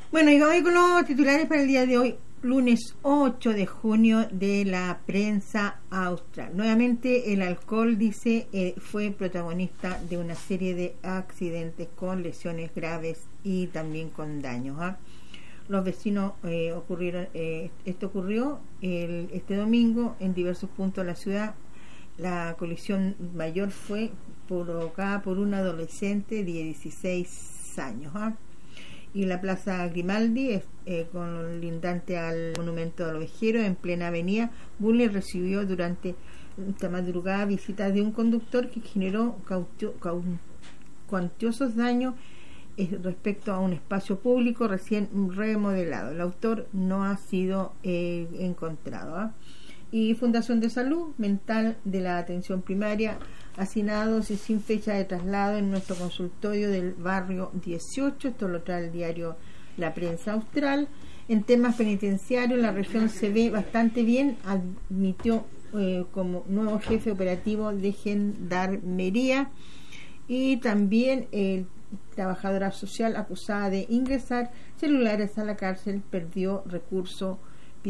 Bueno, y vamos con los titulares para el día de hoy, lunes 8 de junio, de la prensa austral. Nuevamente el alcohol, dice, fue protagonista de una serie de accidentes con lesiones graves y también con daños. Los vecinos esto ocurrió este domingo en diversos puntos de la ciudad. La colisión mayor fue provocada por un adolescente de 16 años. Y la plaza Grimaldi, con lindante al monumento al ovejero, en plena avenida Bulnes, recibió durante esta madrugada visitas de un conductor que generó cuantiosos daños respecto a un espacio público recién remodelado. El autor no ha sido encontrado. Y Fundación de Salud Mental de la Atención Primaria, hacinados y sin fecha de traslado en nuestro consultorio del barrio 18. Esto lo trae el diario La Prensa Austral. En temas penitenciarios, la región se ve bastante bien. Admitió como nuevo jefe operativo de Gendarmería. Y también trabajadora social acusada de ingresar celulares a la cárcel perdió recurso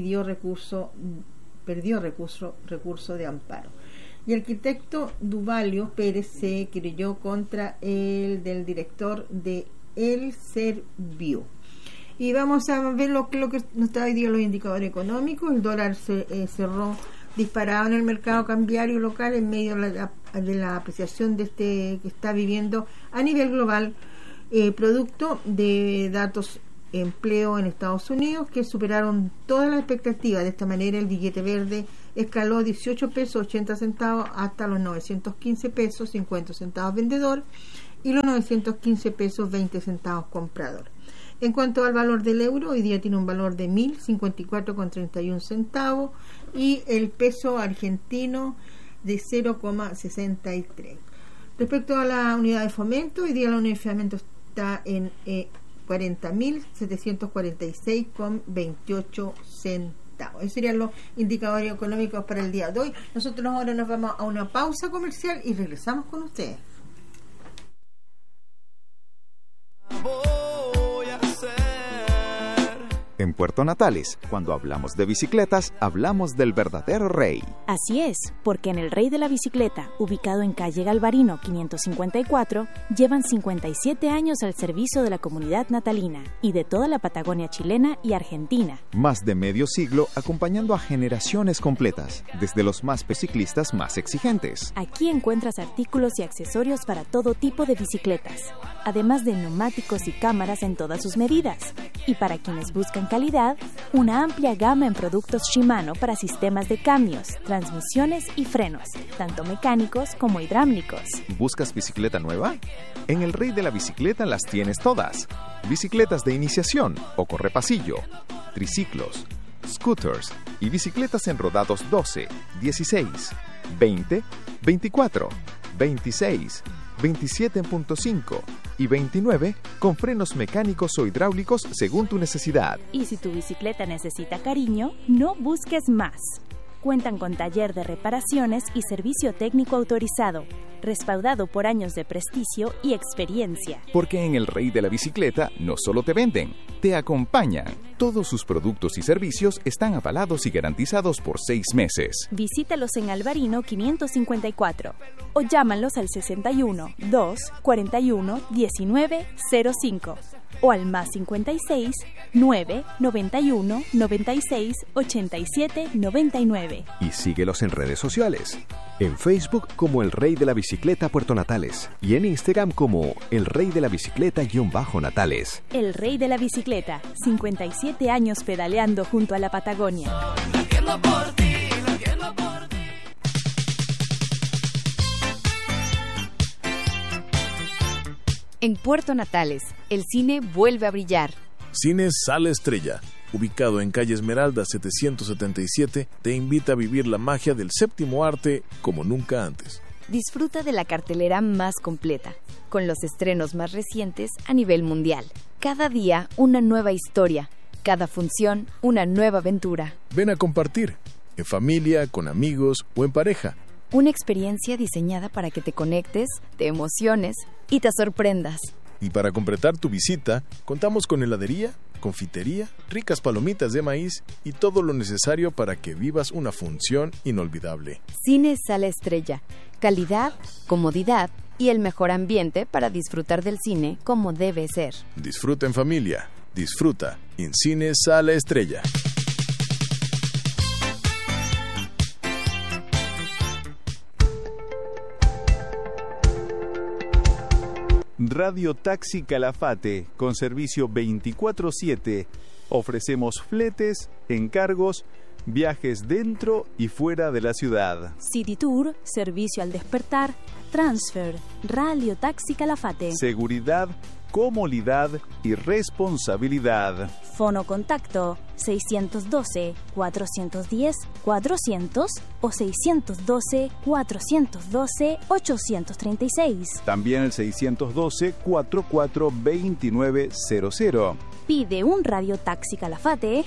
de amparo. Y el arquitecto Duvalio Pérez se querelló contra el del director de El Servio. Y vamos a ver lo que nos está hoy día los indicadores económicos. El dólar cerró disparado en el mercado cambiario local en medio de la apreciación que está viviendo a nivel global, producto de datos empleo en Estados Unidos que superaron todas las expectativas. De esta manera el billete verde escaló 18 pesos 80 centavos hasta los 915 pesos 50 centavos vendedor y los 915 pesos 20 centavos comprador. En cuanto al valor del euro, hoy día tiene un valor de 1.054,31 centavos y el peso argentino de 0,63. Respecto a la unidad de fomento, hoy día la unidad de fomento está en 40.746,28 centavos. Esos serían los indicadores económicos para el día de hoy. Nosotros ahora nos vamos a una pausa comercial y regresamos con ustedes. En Puerto Natales, cuando hablamos de bicicletas, hablamos del verdadero rey. Así es, porque en el Rey de la Bicicleta, ubicado en calle Galvarino 554, llevan 57 años al servicio de la comunidad natalina y de toda la Patagonia chilena y argentina. Más de medio siglo acompañando a generaciones completas, desde los más ciclistas más exigentes. Aquí encuentras artículos y accesorios para todo tipo de bicicletas, además de neumáticos y cámaras en todas sus medidas. Y para quienes buscan calidad, una amplia gama en productos Shimano para sistemas de cambios, transmisiones y frenos, tanto mecánicos como hidráulicos. ¿Buscas bicicleta nueva? En el Rey de la Bicicleta las tienes todas. Bicicletas de iniciación o correpasillo, triciclos, scooters y bicicletas en rodados 12, 16, 20, 24, 26, 27.5 y 29 con frenos mecánicos o hidráulicos según tu necesidad. Y si tu bicicleta necesita cariño, no busques más. Cuentan con taller de reparaciones y servicio técnico autorizado, respaldado por años de prestigio y experiencia. Porque en el Rey de la Bicicleta no solo te venden, te acompañan. Todos sus productos y servicios están avalados y garantizados por 6 meses. Visítalos en Alvarino 554 o llámalos al 61 2 41 19 05 o al más 56 9 91 96 87 99. Y síguelos en redes sociales. En Facebook como El Rey de la Bicicleta Puerto Natales y en Instagram como El Rey de la Bicicleta-Natales. El Rey de la Bicicleta, 57 años pedaleando junto a la Patagonia. En Puerto Natales, el cine vuelve a brillar. Cine Sala Estrella, ubicado en calle Esmeralda 777, te invita a vivir la magia del séptimo arte como nunca antes. Disfruta de la cartelera más completa, con los estrenos más recientes a nivel mundial. Cada día una nueva historia, cada función una nueva aventura. Ven a compartir, en familia, con amigos o en pareja. Una experiencia diseñada para que te conectes, te emociones y te sorprendas. Y para completar tu visita, contamos con heladería confitería, ricas palomitas de maíz y todo lo necesario para que vivas una función inolvidable. Cine Sala Estrella. Calidad, comodidad y el mejor ambiente para disfrutar del cine como debe ser. Disfruta en familia. Disfruta en Cine Sala Estrella. Radio Taxi Calafate, con servicio 24/7. Ofrecemos fletes, encargos, viajes dentro y fuera de la ciudad. City Tour, servicio al despertar, transfer, Radio Taxi Calafate. Seguridad, comodidad y responsabilidad. Fono contacto 612-410-400 o 612-412-836. También el 612-442900. Pide un Radio Taxi Calafate.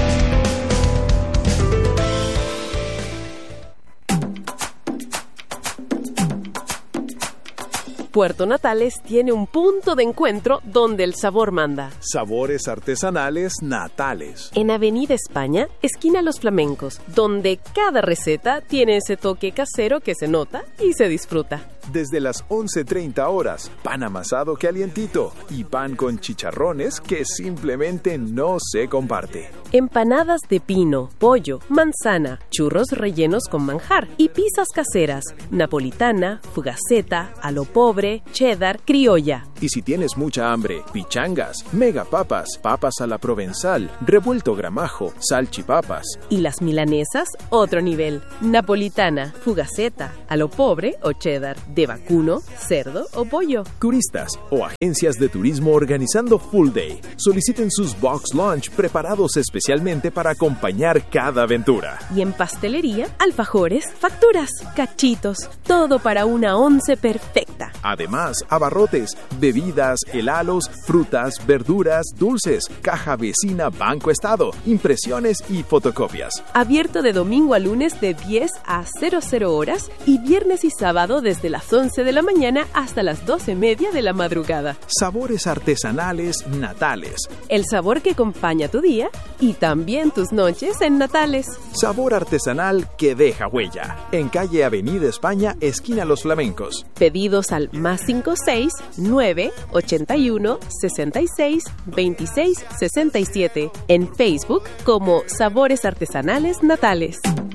Puerto Natales tiene un punto de encuentro donde el sabor manda. Sabores artesanales Natales. En Avenida España, esquina Los Flamencos, donde cada receta tiene ese toque casero que se nota y se disfruta. Desde las 11:30 horas, pan amasado calientito y pan con chicharrones que simplemente no se comparte. Empanadas de pino, pollo, manzana, churros rellenos con manjar y pizzas caseras, napolitana, fugaceta, a lo pobre, cheddar, criolla. Y si tienes mucha hambre, pichangas, megapapas, papas a la provenzal, revuelto gramajo, salchipapas. Y las milanesas, otro nivel. Napolitana, fugaceta, a lo pobre o cheddar, de vacuno, cerdo o pollo. Turistas o agencias de turismo organizando Full Day. Soliciten sus box lunch preparados especialmente para acompañar cada aventura. Y en pastelería, alfajores, facturas, cachitos, todo para una once perfecta. Además, abarrotes, bebidas, helados, frutas, verduras, dulces, caja vecina Banco Estado, impresiones y fotocopias. Abierto de domingo a lunes de 10 a 00 horas y viernes y sábado desde las 11 de la mañana hasta las 12:30 de la madrugada. Sabores artesanales Natales. El sabor que acompaña tu día y también tus noches en Natales. Sabor artesanal que deja huella. En calle Avenida España, esquina Los Flamencos. Pedidos al +56 9 81 66 26 67. En Facebook como Sabores Artesanales Natales.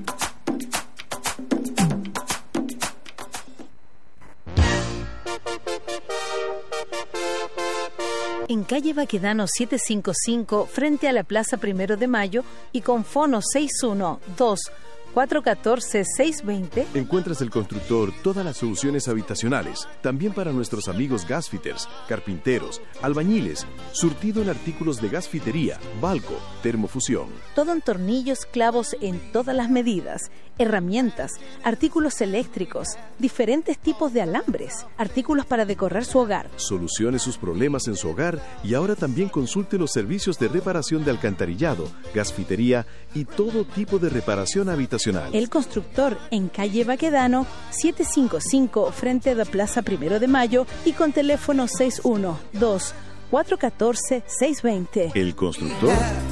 En calle Baquedano 755, frente a la Plaza 1 de Mayo y con fono 612-414-620. Encuentras el constructor todas las soluciones habitacionales, también para nuestros amigos gasfitters, carpinteros, albañiles, surtido en artículos de gasfitería, balco, termofusión. Todo en tornillos, clavos en todas las medidas, herramientas, artículos eléctricos, diferentes tipos de alambres, artículos para decorar su hogar. Solucione sus problemas en su hogar y ahora también consulte los servicios de reparación de alcantarillado, gasfitería y todo tipo de reparación habitacional. El constructor en calle Baquedano 755, frente a la Plaza 1 de Mayo y con teléfono 612-414-620. El constructor.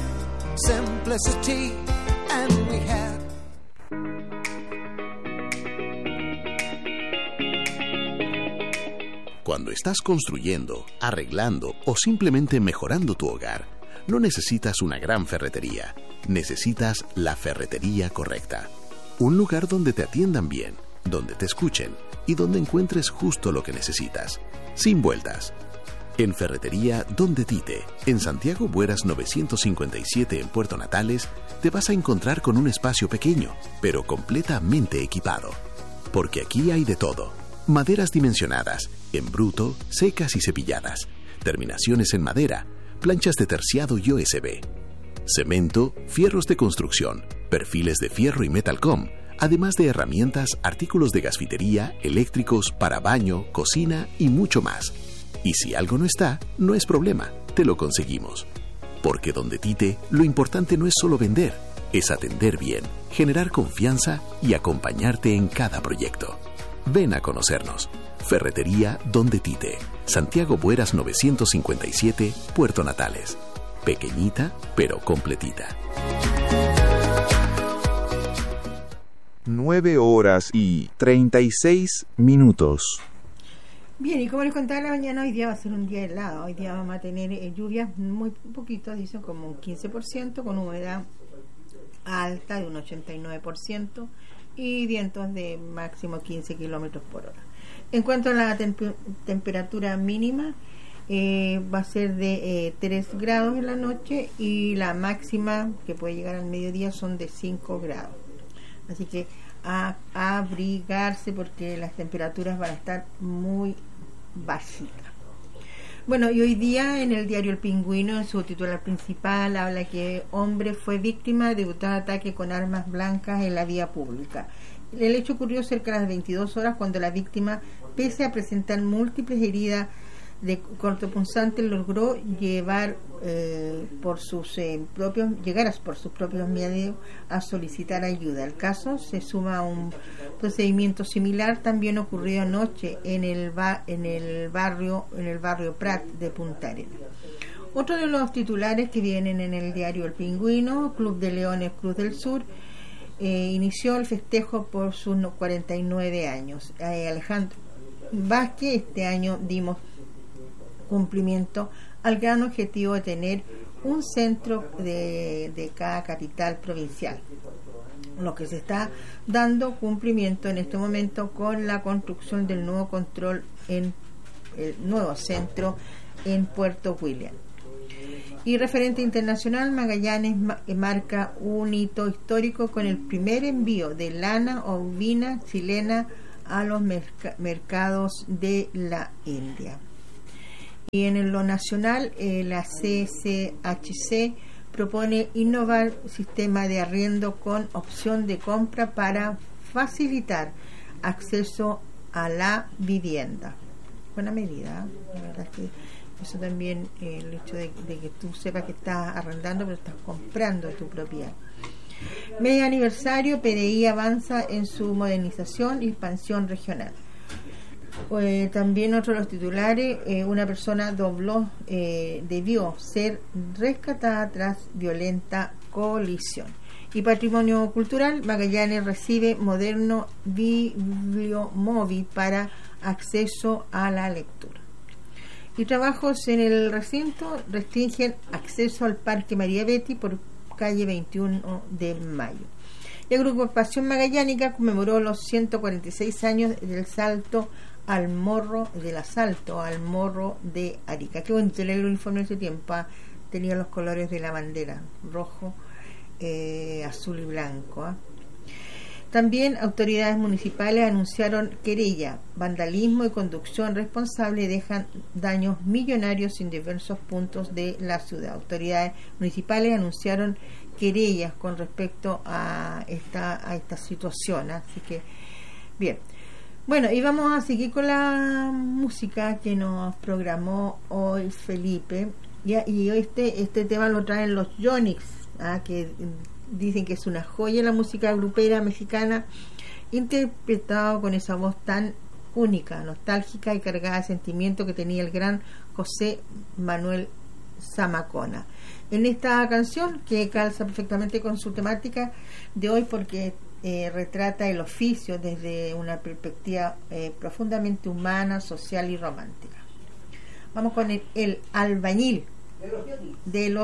Cuando estás construyendo, arreglando o simplemente mejorando tu hogar, no necesitas una gran ferretería. Necesitas la ferretería correcta. Un lugar donde te atiendan bien, donde te escuchen y donde encuentres justo lo que necesitas. Sin vueltas. En Ferretería Donde Tite, en Santiago Bueras 957 en Puerto Natales, te vas a encontrar con un espacio pequeño, pero completamente equipado. Porque aquí hay de todo. Maderas dimensionadas, en bruto, secas y cepilladas. Terminaciones en madera, planchas de terciado y OSB. Cemento, fierros de construcción, perfiles de fierro y metalcom, además de herramientas, artículos de gasfitería, eléctricos, para baño, cocina y mucho más. Y si algo no está, no es problema, te lo conseguimos. Porque Donde Tite, lo importante no es solo vender, es atender bien, generar confianza y acompañarte en cada proyecto. Ven a conocernos. Ferretería Donde Tite, Santiago Bueras 957, Puerto Natales. pequeñita pero completita. 9:36. Bien, y como les contaba la mañana, hoy día va a ser un día helado. Hoy día vamos a tener lluvias muy poquitas, dicen como un 15%, con humedad alta de un 89% y vientos de máximo 15 kilómetros por hora. En cuanto a la temperatura mínima, va a ser de 3 grados en la noche y la máxima que puede llegar al mediodía son de 5 grados. Así que a abrigarse porque las temperaturas van a estar muy bajitas. Bueno, y hoy día en el diario El Pingüino, en su titular principal, habla que hombre fue víctima de brutal ataque con armas blancas en la vía pública. El hecho ocurrió cerca de las 22 horas cuando la víctima, pese a presentar múltiples heridas de cortopunzante, logró llegar por sus propios medios a solicitar ayuda. El caso se suma a un procedimiento similar también ocurrido anoche en el barrio Prat de Punta Arenas. Otro de los titulares que vienen en el diario El Pingüino: Club de Leones Cruz del Sur inició el festejo por sus 49 años. Alejandro Vázquez: este año dimos cumplimiento al gran objetivo de tener un centro de cada capital provincial, lo que se está dando cumplimiento en este momento con la construcción del nuevo control en el nuevo centro en Puerto William. Y referente internacional, Magallanes marca un hito histórico con el primer envío de lana ovina chilena a los mercados de la India. Y en lo nacional, la CCHC propone innovar sistema de arriendo con opción de compra para facilitar acceso a la vivienda. Buena medida, la verdad es que eso también, el hecho de que tú sepas que estás arrendando pero estás comprando tu propiedad. Medio aniversario, PDI avanza en su modernización y expansión regional. También otro de los titulares: una persona debió ser rescatada tras violenta colisión. Y patrimonio cultural, Magallanes recibe moderno bibliomóvil para acceso a la lectura. Y trabajos en el recinto restringen acceso al Parque María Betty por calle 21 de Mayo. La agrupación magallánica conmemoró los 146 años del asalto al morro de Arica. Qué bonito leer el uniforme de ese tiempo. Tenía los colores de la bandera: rojo, azul y blanco. También autoridades municipales anunciaron querella. Vandalismo y conducción responsable dejan daños millonarios en diversos puntos de la ciudad. Autoridades municipales anunciaron querellas con respecto a esta situación. Así que, bien. Bueno, y vamos a seguir con la música que nos programó hoy Felipe. Y hoy este tema lo traen los Yonix, que dicen que es una joya la música grupera mexicana, interpretado con esa voz tan única, nostálgica y cargada de sentimiento que tenía el gran José Manuel Zamacona. En esta canción, que calza perfectamente con su temática de hoy, porque retrata el oficio desde una perspectiva profundamente humana, social y romántica. Vamos con el albañil de los